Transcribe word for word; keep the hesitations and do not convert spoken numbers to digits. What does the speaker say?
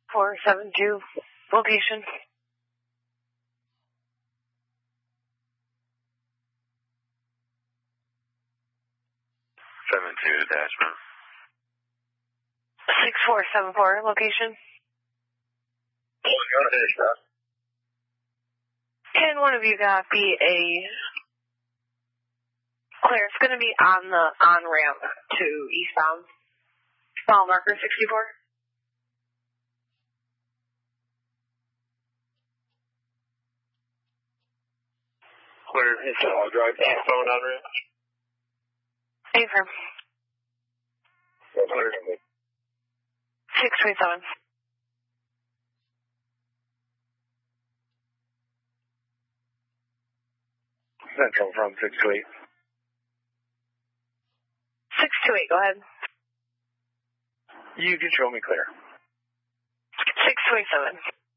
four seven two, location. seven two attachment. six four seven four, location. Can one of you guys be a clear? It's going to be on the on-ramp to eastbound. Mile marker sixty-four. Clear. I'll drive phone on ramp. Affirm. six twenty-seven. Central from six two eight. six two eight, go ahead. You can show me clear. six twenty-seven.